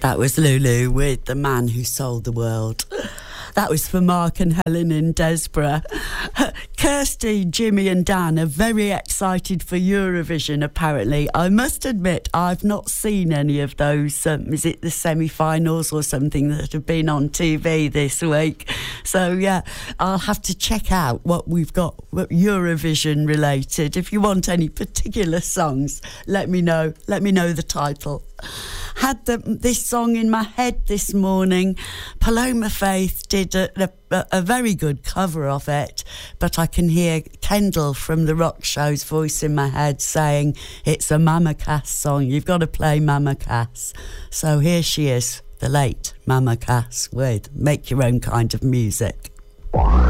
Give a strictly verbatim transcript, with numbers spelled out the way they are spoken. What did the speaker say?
That was Lulu with The Man Who Sold the World. That was for Mark and Helen in Desborough. Kirsty, Jimmy and Dan are very excited for Eurovision, apparently. I must admit, I've not seen any of those, um, is it the semi-finals or something that have been on T V this week? So, yeah, I'll have to check out what we've got Eurovision related. If you want any particular songs, let me know. Let me know the title. Had the, this song in my head this morning. Paloma Faith did a, a, a very good cover of it, but I can hear Kendall from the Rock Show's voice in my head saying it's a Mama Cass song. You've got to play Mama Cass. So here she is, the late Mama Cass with Make Your Own Kind of Music.